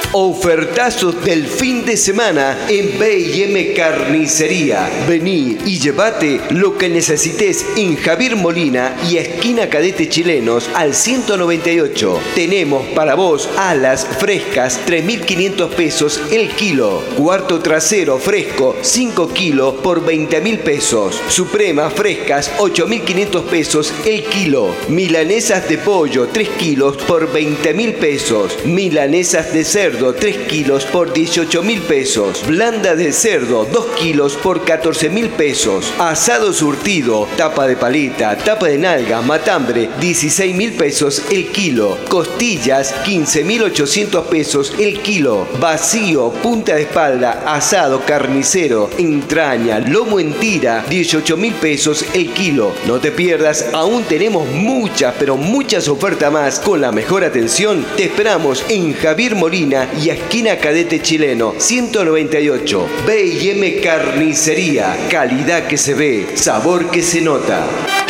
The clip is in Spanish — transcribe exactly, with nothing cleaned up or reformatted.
Ofertazos del fin de semana en B y M Carnicería. Vení y llevate lo que necesites en Javier Molina y esquina Cadete Chilenos al ciento noventa y ocho. Tenemos para vos alas frescas, tres mil quinientos pesos el kilo. Cuarto trasero fresco, cinco kilos por veinte mil pesos. Supremas frescas, ocho mil quinientos pesos el kilo. Milanesas de pollo, tres kilos por veinte mil pesos. Milanesas de cerdo, tres kilos por dieciocho mil pesos. Blanda de cerdo, dos kilos por catorce mil pesos. Asado surtido, tapa de paleta, tapa de nalga, matambre, dieciséis mil pesos el kilo. Costillas, quince mil ochocientos pesos el kilo. Vacío, punta de espalda, asado carnicero, entraña, lomo en tira, dieciocho mil pesos el kilo. No te pierdas, aún tenemos muchas, pero muchas ofertas más. Con la mejor atención, te esperamos en Javier Molina y esquina Cadete Chileno, ciento noventa y ocho. B y M Carnicería, calidad que se ve, sabor que se nota.